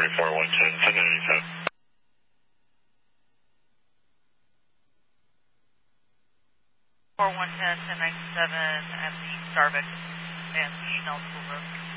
1097. 4110, 1097 at the Starbucks and the Nelson Road.